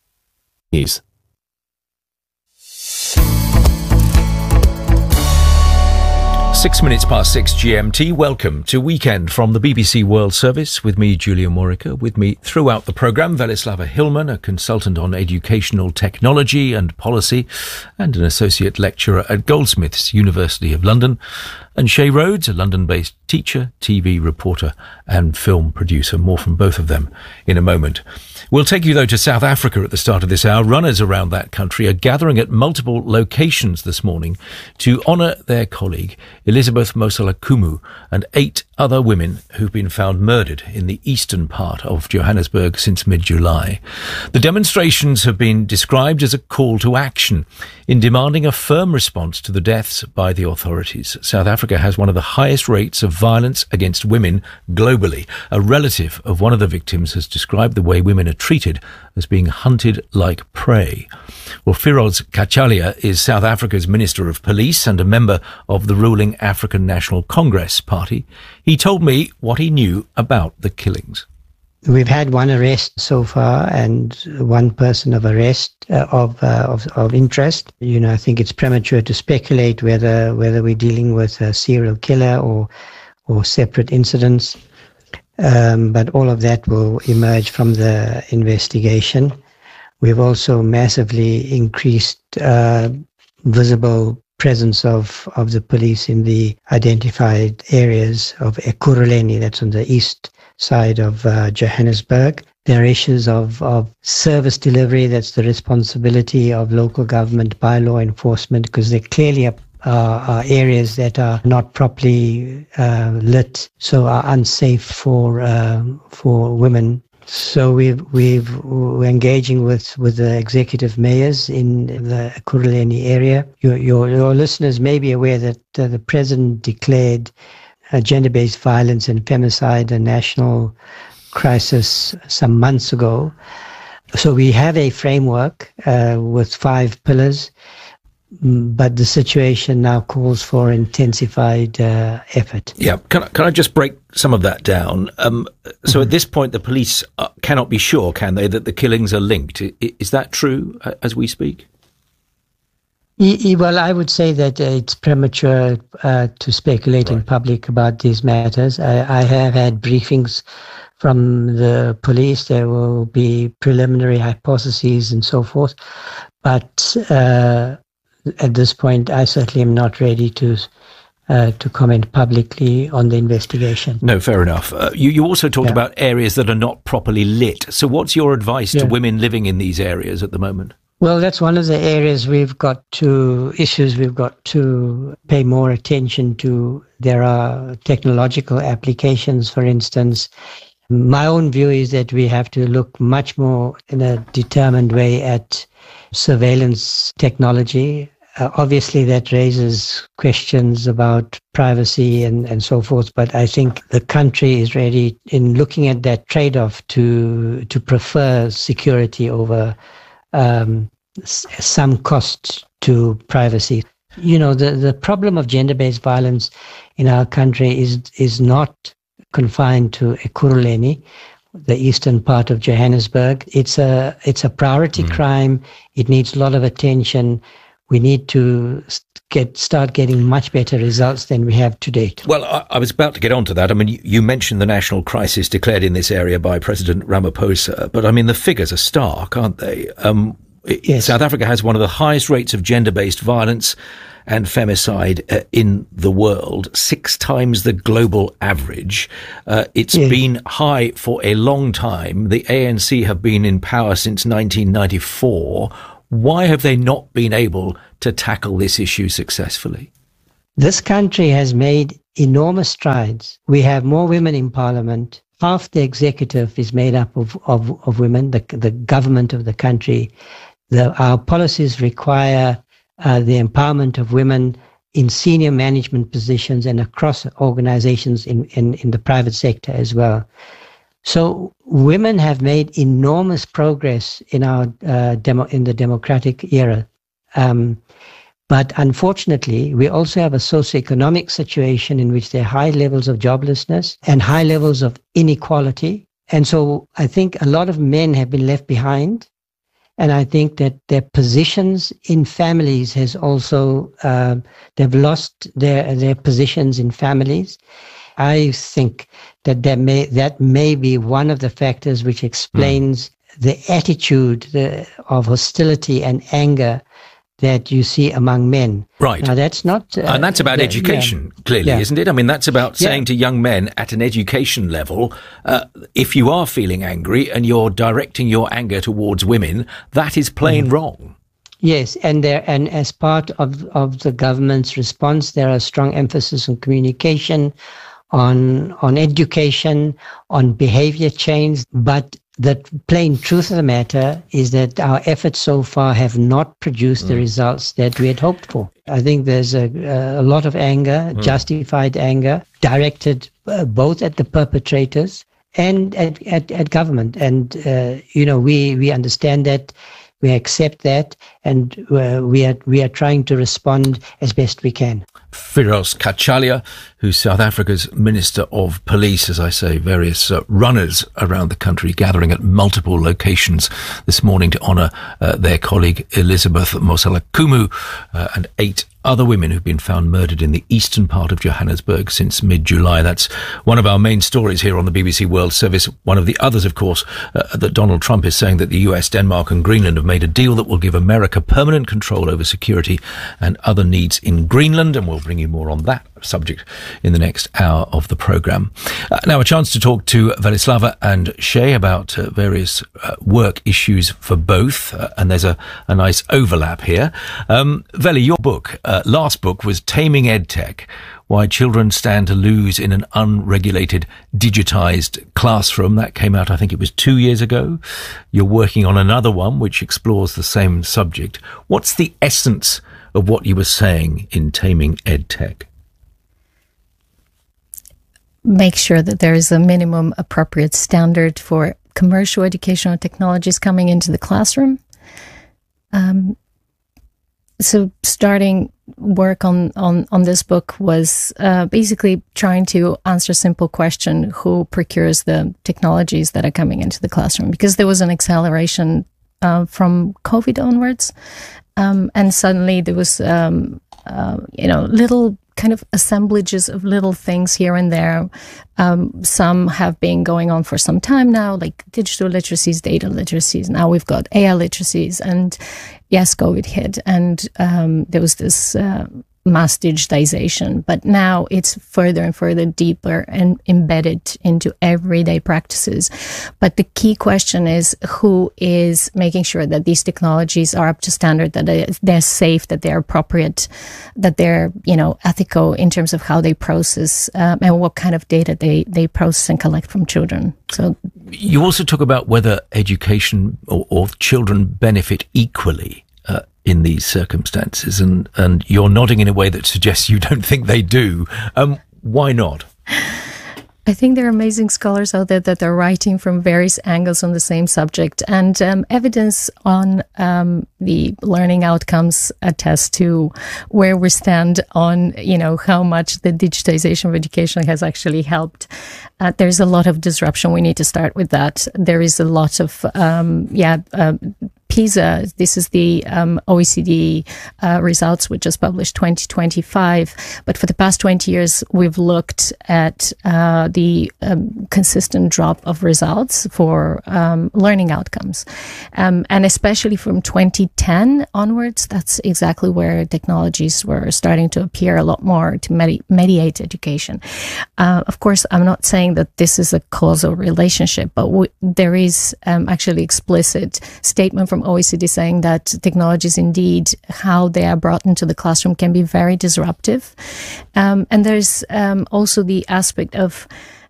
Six minutes past six G M T. Welcome to Weekend from the B B C World Service with me, Julian Morica. With me throughout the programme, Velislava Hillman, a consultant on educational technology and policy and an associate lecturer at Goldsmiths, University of London, and Shay Rhodes, a London-based teacher, T V reporter and film producer. More from both of them in a moment. We'll take you, though, to South Africa at the start of this hour. Runners around that country are gathering at multiple locations this morning to honour their colleague, Elizabeth Moselakumu, and eight other women who've been found murdered in the eastern part of Johannesburg since mid-July. The demonstrations have been described as a call to action in demanding a firm response to the deaths by the authorities. South Africa has one of the highest rates of violence against women globally. A relative of one of the victims has described the way women are treated as being hunted like prey. Well, Firoz Kachalia is South Africa's Minister of Police and a member of the ruling African National Congress Party. He told me what he knew about the killings. We've had one arrest so far and one person of arrest uh, of, uh, of of interest. You know, I think it's premature to speculate whether whether we're dealing with a serial killer or or separate incidents. Um, but all of that will emerge from the investigation. We've also massively increased uh, visible presence of, of the police in the identified areas of Ekurhuleni, that's on the east side of uh, Johannesburg. There are issues of, of service delivery, that's the responsibility of local government by law enforcement, because there clearly are Uh, are areas that are not properly uh, lit, so are unsafe for uh, for women. So we've we've we're engaging with, with the executive mayors in the Ekurhuleni area. Your, your your listeners may be aware that uh, the president declared uh, gender-based violence and femicide a national crisis some months ago. So we have a framework uh, with five pillars. But the situation now calls for intensified uh, effort. Yeah, can I, can I just break some of that down? Um, so at this point, the police uh, cannot be sure, can they, that the killings are linked? I, is that true uh, as we speak? Well, I would say that uh, it's premature uh, to speculate right. in public about these matters. I, I have had briefings from the police. There will be preliminary hypotheses and so forth. But uh, at this point, I certainly am not ready to uh, to comment publicly on the investigation. No, fair enough. Uh, you, you also talked yeah. about areas that are not properly lit. So what's your advice yeah. to women living in these areas at the moment? Well, that's one of the areas we've got to, issues we've got to pay more attention to. There are technological applications, for instance. My own view is that we have to look much more in a determined way at surveillance technology uh, obviously that raises questions about privacy and, and so forth. But I think the country is ready, in looking at that trade-off, to to prefer security over um, s- some cost to privacy. You know, the, the problem of gender-based violence in our country is is not confined to Ekurhuleni, the eastern part of Johannesburg. It's a it's a priority mm. crime. It needs a lot of attention. We need to get start getting much better results than we have to date. Well, I, I was about to get on to that. I mean, you, you mentioned the national crisis declared in this area by President Ramaphosa, but I mean, the figures are stark, aren't they? Um, yes. South Africa has one of the highest rates of gender-based violence and femicide uh, in the world, six times the global average. Uh, it's yeah. been high for a long time. The A N C have been in power since nineteen ninety-four. Why have they not been able to tackle this issue successfully? This country has made enormous strides. We have more women in parliament. Half the executive is made up of, of, of women, the, the government of the country. The, our policies require Uh, the empowerment of women in senior management positions and across organizations in, in, in the private sector as well. So women have made enormous progress in our uh, demo, in the democratic era. Um, but unfortunately, we also have a socioeconomic situation in which there are high levels of joblessness and high levels of inequality. And so I think a lot of men have been left behind. And I think that their positions in families has also, uh, they've lost their their positions in families. I think that that may, that may be one of the factors which explains mm. the attitude the, of hostility and anger that you see among men. Right. Now, that's not... Uh, and that's about that, education, yeah. clearly, yeah. isn't it? I mean, that's about yeah. saying to young men at an education level, uh, if you are feeling angry and you're directing your anger towards women, that is plain mm. wrong. Yes, and there, and as part of, of the government's response, there are strong emphasis on communication, on on education, on behavior change, but the plain truth of the matter is that our efforts so far have not produced mm. the results that we had hoped for. I think there's a, a lot of anger, mm. justified anger, directed uh, both at the perpetrators and at, at, at government. And, uh, you know, we, we understand that, we accept that, and uh, we are we are trying to respond as best we can. Firoz Kachalia, who's South Africa's Minister of Police, as I say, various uh, runners around the country gathering at multiple locations this morning to honour uh, their colleague Elizabeth Moselakumu uh, and eight other women who've been found murdered in the eastern part of Johannesburg since mid-July. That's one of our main stories here on the B B C World Service. One of the others, of course, uh, that Donald Trump is saying that the U S, Denmark and Greenland have made a deal that will give America permanent control over security and other needs in Greenland, and we'll bring you more on that subject in the next hour of the programme. Uh, now, a chance to talk to Velislava and Shay about uh, various uh, work issues for both, uh, and there's a, a nice overlap here. Um, Veli, your book, uh, last book, was Taming EdTech, Why Children Stand to Lose in an Unregulated Digitised Classroom. That came out, I think it was two years ago. You're working on another one which explores the same subject. What's the essence of what you were saying in Taming EdTech? Make sure that there is a minimum appropriate standard for commercial educational technologies coming into the classroom. Um, so starting work on, on, on this book was uh, basically trying to answer a simple question: who procures the technologies that are coming into the classroom? Because there was an acceleration uh, from COVID onwards. Um, and suddenly there was, um, uh, you know, little kind of assemblages of little things here and there. Um, some have been going on for some time now, like digital literacies, data literacies. Now we've got A I literacies, and yes, COVID hit, and um, there was this uh, mass digitization. But now it's further and further deeper and embedded into everyday practices. But the key question is, who is making sure that these technologies are up to standard, that they're safe, that they're appropriate, that they're, you know, ethical in terms of how they process um, and what kind of data they, they process and collect from children. So you also talk about whether education or, or children benefit equally. Uh, in these circumstances? And, and you're nodding in a way that suggests you don't think they do. Um, why not? I think there are amazing scholars out there that are writing from various angles on the same subject, and um, evidence on um, the learning outcomes attest to where we stand on, you know, how much the digitization of education has actually helped. Uh, there's a lot of disruption. We need to start with that. There is a lot of, um, yeah, uh, PISA, this is the um, O E C D uh, results, which was published twenty twenty-five. But for the past twenty years, we've looked at uh, the um, consistent drop of results for um, learning outcomes. Um, and especially from twenty ten onwards, that's exactly where technologies were starting to appear a lot more to medi- mediate education. Uh, of course, I'm not saying that this is a causal relationship, but w- there is um, actually explicit statement from O E C D saying that technologies, indeed, how they are brought into the classroom can be very disruptive. Um, and there's um, also the aspect of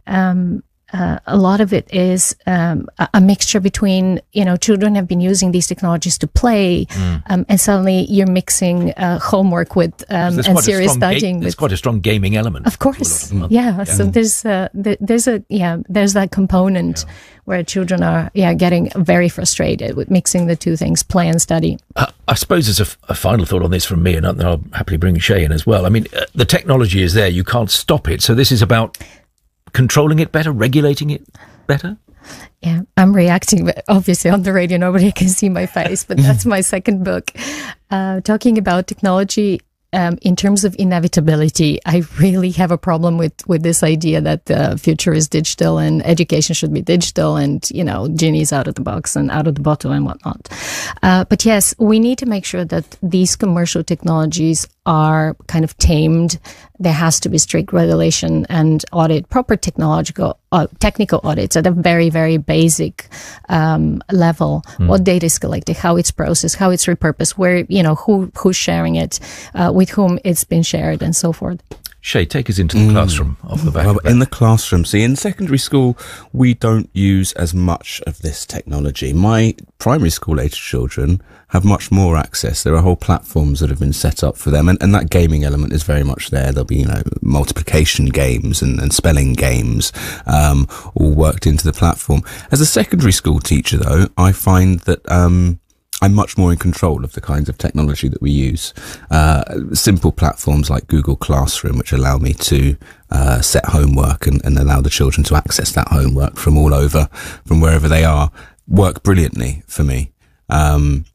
um, uh, a lot of it is um, a, a mixture between, you know, children have been using these technologies to play, mm. um, and suddenly you're mixing uh, homework with um, and serious studying. Ga- there's quite a strong gaming element. Of course, of yeah. yeah. So there's uh, th- there's a yeah there's that component. Yeah. Where children are, yeah, getting very frustrated with mixing the two things, play and study. Uh, I suppose as a, f- a final thought on this from me, and I'll happily bring Shay in as well. I mean, uh, the technology is there; you can't stop it. So this is about controlling it better, regulating it better. Yeah, I'm reacting, but obviously on the radio nobody can see my face. But that's my second book, uh, talking about technology. Um, in terms of inevitability, I really have a problem with, with this idea that the future is digital and education should be digital and, you know, genie's out of the box and out of the bottle and whatnot. Uh, but yes, we need to make sure that these commercial technologies are kind of tamed. There has to be strict regulation and audit, proper technological, uh, technical audits at a very, very basic um, level. Mm. What data is collected, how it's processed, how it's repurposed, where, you know, who who's sharing it, uh, with whom it's been shared, and so forth. Shay, take us into the classroom mm. off the back well, of that. In the classroom, see, in secondary school, we don't use as much of this technology. My primary school age children have much more access. There are whole platforms that have been set up for them, and, and that gaming element is very much there. There'll be, you know, multiplication games and, and spelling games, um, all worked into the platform. As a secondary school teacher, though, I find that, um, I'm much more in control of the kinds of technology that we use. Uh, simple platforms like Google Classroom, which allow me to uh, set homework and, and allow the children to access that homework from all over, from wherever they are, work brilliantly for me. Um,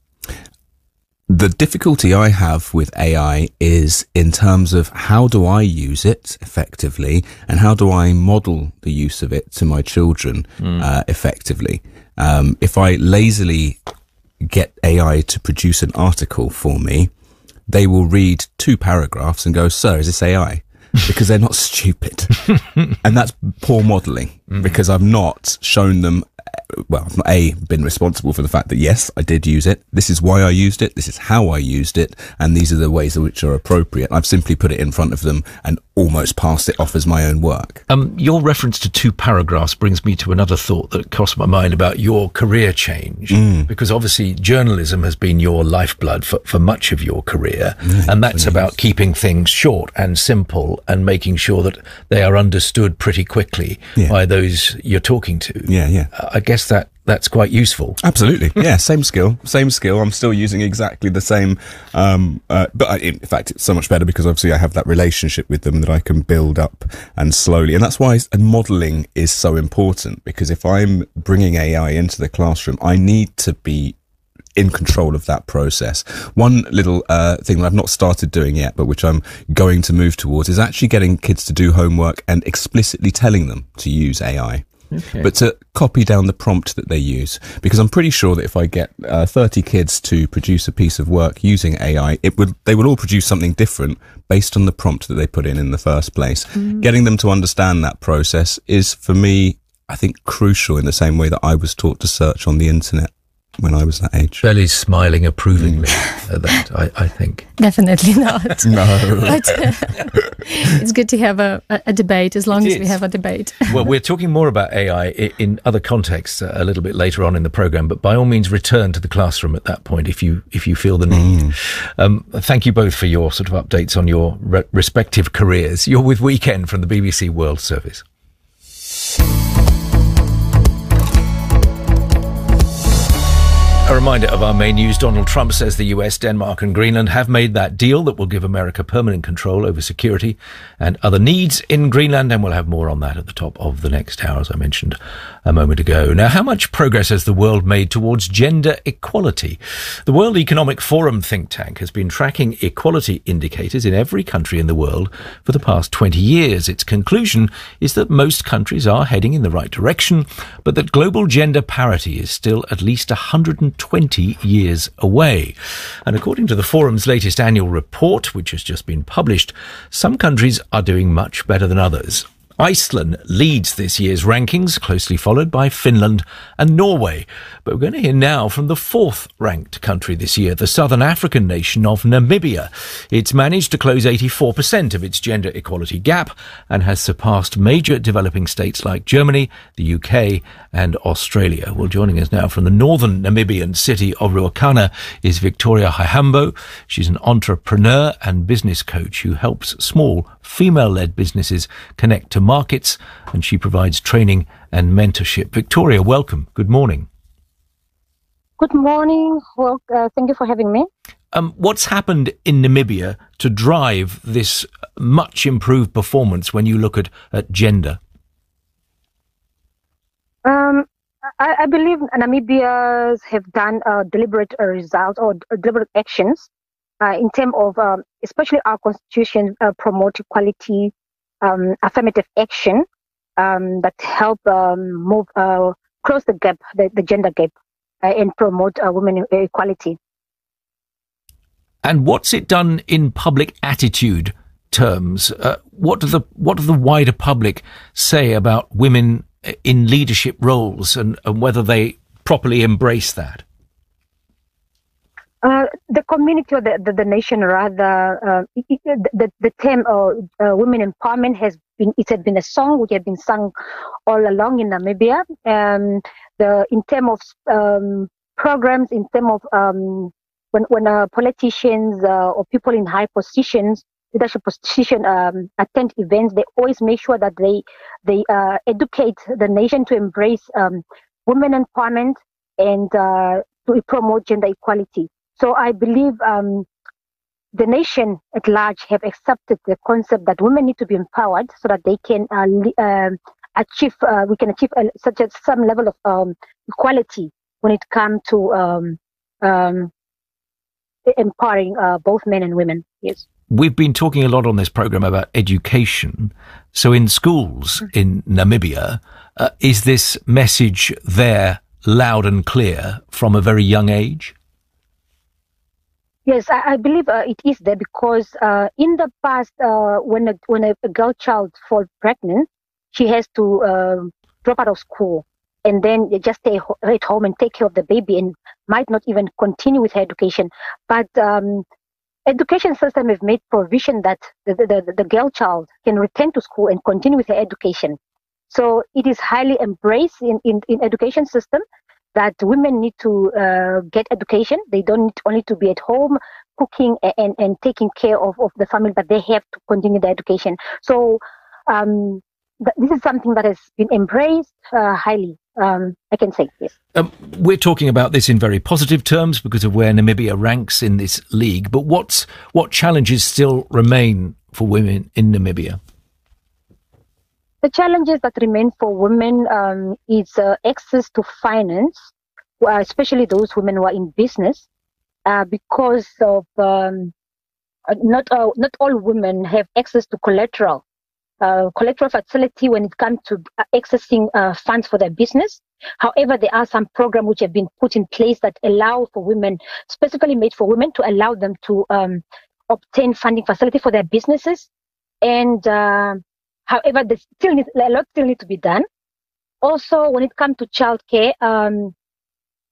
the difficulty I have with A I is in terms of how do I use it effectively and how do I model the use of it to my children mm. uh, effectively. Um, if I lazily get A I to produce an article for me, they will read two paragraphs and go, "Sir, is this A I?" Because they're not stupid. And that's poor modelling, mm-hmm. because I've not shown them, well, I've not A, been responsible for the fact that, yes, I did use it. This is why I used it. This is how I used it. And these are the ways in which are appropriate. I've simply put it in front of them and almost passed it off as my own work. Um, your reference to two paragraphs brings me to another thought that crossed my mind about your career change. Mm. Because obviously journalism has been your lifeblood for, for much of your career. Mm, and that's about keeping things short and simple and making sure that they are understood pretty quickly yeah. by those you're talking to. Yeah, yeah. I guess that that's quite useful. Absolutely. Yeah, same skill, same skill. I'm still using exactly the same, um, uh, but I, in fact, it's so much better because obviously I have that relationship with them that I can build up and slowly. And that's why and modeling is so important, because if I'm bringing A I into the classroom, I need to be in control of that process. One little uh, thing that I've not started doing yet, but which I'm going to move towards, is actually getting kids to do homework and explicitly telling them to use A I. Okay. But to copy down the prompt that they use, because I'm pretty sure that if I get uh, thirty kids to produce a piece of work using A I, it would they will all produce something different based on the prompt that they put in in the first place. Mm. Getting them to understand that process is, for me, I think, crucial in the same way that I was taught to search on the internet. when I was that age. Belly's smiling approvingly at that, I, I think. Definitely not. No. But, uh, it's good to have a, a debate as long It as is. we have a debate. Well, we're talking more about A I i- in other contexts uh, a little bit later on in the programme, but by all means return to the classroom at that point if you if you feel the need. Mm. Um, thank you both for your sort of updates on your re- respective careers. You're with Weekend from the B B C World Service. A reminder of our main news. Donald Trump says the U S, Denmark and Greenland have made that deal that will give America permanent control over security and other needs in Greenland, and we'll have more on that at the top of the next hour, as I mentioned a moment ago. Now, how much progress has the world made towards gender equality? The World Economic Forum think tank has been tracking equality indicators in every country in the world for the past twenty years. Its conclusion is that most countries are heading in the right direction, but that global gender parity is still at least one hundred twenty years away. And according to the Forum's latest annual report, which has just been published, some countries are doing much better than others. Iceland leads this year's rankings, closely followed by Finland and Norway. But we're going to hear now from the fourth ranked country this year, the southern African nation of Namibia. It's managed to close eighty-four percent of its gender equality gap and has surpassed major developing states like Germany, the U K and Australia. Well, joining us now from the northern Namibian city of Ruacana is Victoria Haihambo. She's an entrepreneur and business coach who helps small female-led businesses connect to markets, and she provides training and mentorship. Victoria, welcome. Good morning. Good morning. Well, uh, thank you for having me. Um, what's happened in Namibia to drive this much improved performance when you look at, at gender? Um, I, I believe Namibians have done uh, deliberate uh, results or uh, deliberate actions uh, in terms of, um, especially our constitution uh, promote equality, um, affirmative action um, that help um, move uh, close the gap, the, the gender gap, uh, and promote uh, women equality. And what's it done in public attitude terms? Uh, what do the what do the wider public say about women in leadership roles, and, and whether they properly embrace that? Uh, the community or the, the, the nation, rather, uh, it, it, the, the term uh, uh, women empowerment has been, it has been a song which has been sung all along in Namibia. Um, the, in terms of um, programs, in terms of um, when, when uh, politicians uh, or people in high positions, leadership position um, attend events, they always make sure that they, they uh, educate the nation to embrace um, women empowerment and uh, to promote gender equality. So I believe um, the nation at large have accepted the concept that women need to be empowered so that they can uh, li- uh, achieve, uh, we can achieve a, such a some level of um, equality when it comes to um, um, empowering uh, both men and women. Yes. We've been talking a lot on this program about education. So in schools in Namibia, uh, is this message there loud and clear from a very young age? Yes, I, I believe uh, it is there because uh, in the past, uh, when a, when a, a girl child falls pregnant, she has to uh, drop out of school and then just stay ho- at home and take care of the baby and might not even continue with her education. But um, education system has made provision that the, the, the girl child can return to school and continue with her education. So it is highly embraced in, in, in education system that women need to uh, get education. They don't need only to be at home cooking and, and, and taking care of, of the family, but they have to continue their education. So um, th- this is something that has been embraced uh, highly, um, I can say, yes. Um, we're talking about this in very positive terms because of where Namibia ranks in this league, but what's, what challenges still remain for women in Namibia? The challenges that remain for women um, is uh, access to finance, uh, especially those women who are in business, uh, because of um, not uh, not all women have access to collateral, uh, collateral facility when it comes to accessing uh, funds for their business. However, there are some programs which have been put in place that allow for women, specifically made for women, to allow them to um, obtain funding facility for their businesses. And uh, however, there still need, a lot still need to be done. Also, when it comes to childcare, um,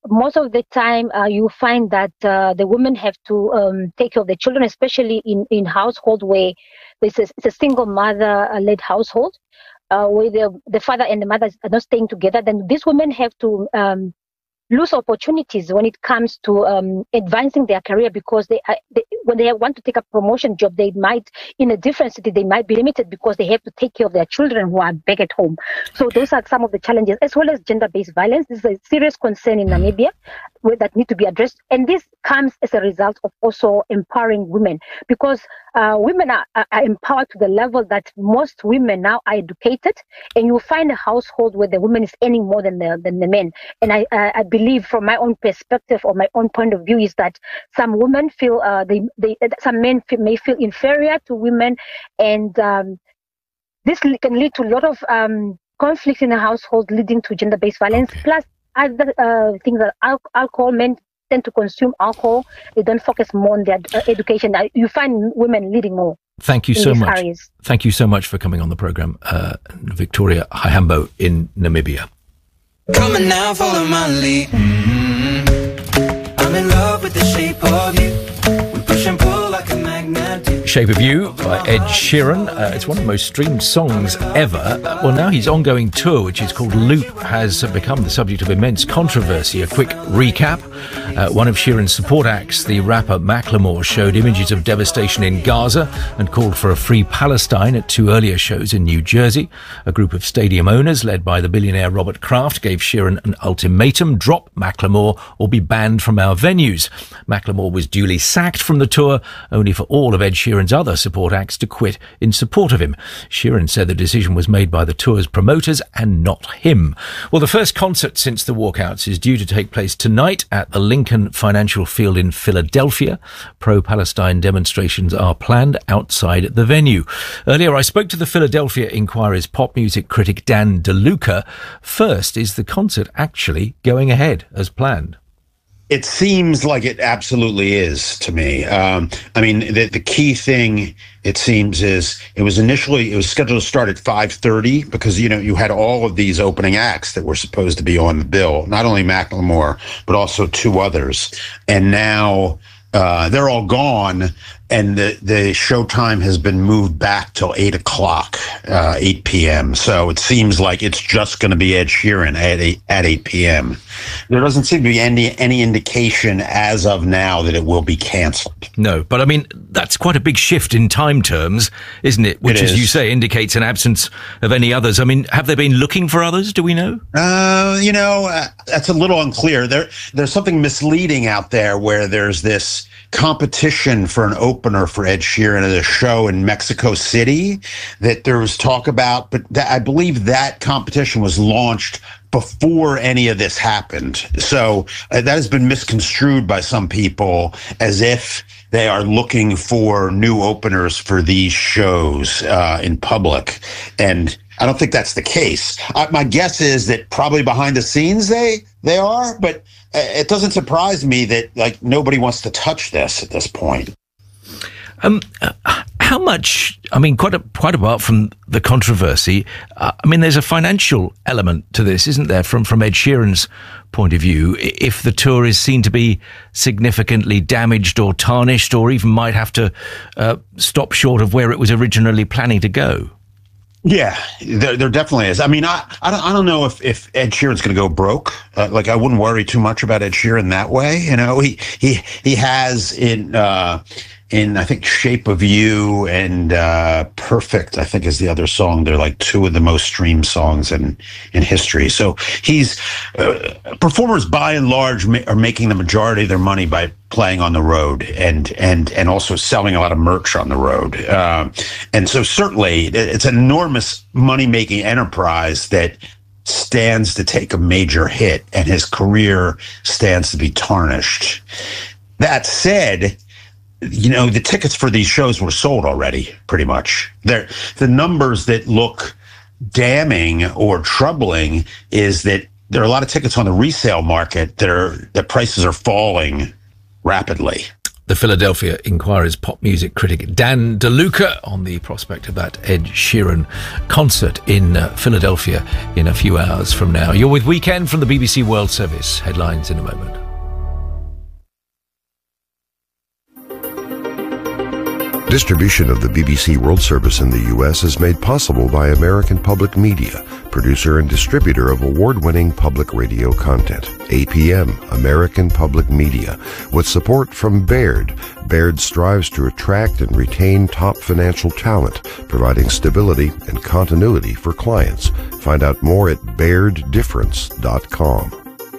most of the time uh, you find that uh, the women have to um, take care of the children, especially in, in household where this is it's a single mother-led household, uh, where the, the father and the mother are not staying together. Then these women have to um, lose opportunities when it comes to um, advancing their career, because they, uh, they when they want to take a promotion job, they might, in a different city, they might be limited because they have to take care of their children who are back at home. So those are some of the challenges, as well as gender-based violence. This is a serious concern in Namibia that need to be addressed. And this comes as a result of also empowering women, because uh, women are, are empowered to the level that most women now are educated, and you find a household where the woman is earning more than the, than the men. And I, I, I believe from my own perspective or my own point of view is that some women feel, uh, they, they, some men feel, may feel inferior to women, and um, this can lead to a lot of um, conflict in the household, leading to gender-based violence. Okay. Plus, other uh, things that al- alcohol, men tend to consume alcohol. They don't focus more on their uh, education. Uh, you find women leading more. Thank you so much. Areas. Thank you so much for coming on the program, uh, Victoria Haihambo in Namibia. Come on now, follow my lead. Mm-hmm. I'm in love with the shape of you. We push and pull like a magnet. Shape of You by Ed Sheeran. Uh, it's one of the most streamed songs ever. Uh, well, now his ongoing tour, which is called Loop, has become the subject of immense controversy. A quick recap. Uh, one of Sheeran's support acts, the rapper Macklemore, showed images of devastation in Gaza and called for a free Palestine at two earlier shows in New Jersey. A group of stadium owners, led by the billionaire Robert Kraft, gave Sheeran an ultimatum: drop Macklemore or be banned from our venues. Macklemore was duly sacked from the tour, only for all of Ed Sheeran's other support acts to quit in support of him. Sheeran said the decision was made by the tour's promoters and not him. Well, the first concert since the walkouts is due to take place tonight at the Lincoln Financial Field in Philadelphia. Pro-Palestine demonstrations are planned outside the venue. Earlier, I spoke to the Philadelphia Inquirer's pop music critic Dan DeLuca. First, is the concert actually going ahead as planned? It seems like it absolutely is to me. Um, I mean, the, the key thing, it seems, is it was initially, it was scheduled to start at five thirty because, you know, you had all of these opening acts that were supposed to be on the bill, not only Macklemore, but also two others. And now uh, they're all gone. And the, the show time has been moved back till eight o'clock, uh, eight p.m. So it seems like it's just going to be Ed Sheeran at eight, at eight p.m. There doesn't seem to be any, any indication as of now that it will be canceled. No, but I mean, that's quite a big shift in time terms, isn't it? Which, it is. As you say, indicates an absence of any others. I mean, have they been looking for others? Do we know? Uh, you know, uh, that's a little unclear. There, there's something misleading out there where there's this competition for an opener for Ed Sheeran at a show in Mexico City that there was talk about, but that, I believe that competition was launched before any of this happened. So uh, that has been misconstrued by some people as if they are looking for new openers for these shows uh, in public. And I don't think that's the case. Uh, my guess is that probably behind the scenes they they are, but it doesn't surprise me that like nobody wants to touch this at this point. Um, uh, how much? I mean, quite a, quite apart from the controversy, uh, I mean, there's a financial element to this, isn't there? From from Ed Sheeran's point of view, if the tour is seen to be significantly damaged or tarnished, or even might have to uh, stop short of where it was originally planning to go. Yeah, there, there definitely is. I mean, I, I don't, I don't know if, if Ed Sheeran's going to go broke. Uh, like, I wouldn't worry too much about Ed Sheeran that way. You know, he, he, he has in, uh, in, I think, Shape of You and, uh, Perfect, I think is the other song. They're like two of the most streamed songs in, in history. So he's, uh, performers by and large ma- are making the majority of their money by playing on the road and, and, and also selling a lot of merch on the road. Um, and so certainly it's an enormous money-making enterprise that stands to take a major hit, and his career stands to be tarnished. That said, you know, the tickets for these shows were sold already, pretty much. They're, the numbers that look damning or troubling is that there are a lot of tickets on the resale market that are, that prices are falling rapidly. The Philadelphia Inquirer's pop music critic Dan DeLuca on the prospect of that Ed Sheeran concert in uh, Philadelphia in a few hours from now. You're with Weekend from the B B C World Service. Headlines in a moment. Distribution of the B B C World Service in the U S is made possible by American Public Media, producer and distributor of award-winning public radio content. A P M, American Public Media, with support from Baird. Baird strives to attract and retain top financial talent, providing stability and continuity for clients. Find out more at baird difference dot com.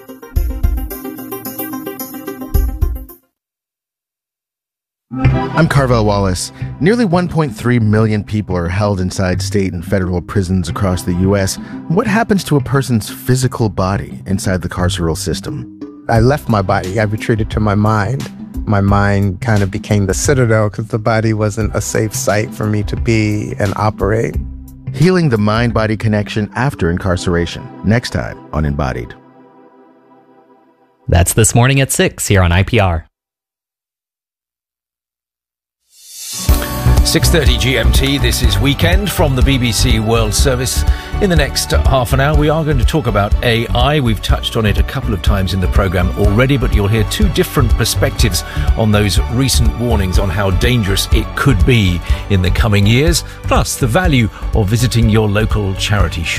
I'm Carvel Wallace. Nearly one point three million people are held inside state and federal prisons across the U S. What happens to a person's physical body inside the carceral system? I left my body. I retreated to my mind. My mind kind of became the citadel because the body wasn't a safe site for me to be and operate. Healing the mind-body connection after incarceration. Next time on Embodied. That's This Morning at six here on I P R. six thirty G M T, this is Weekend from the B B C World Service. In the next half an hour, we are going to talk about A I. We've touched on it a couple of times in the programme already, but you'll hear two different perspectives on those recent warnings on how dangerous it could be in the coming years, plus the value of visiting your local charity shop.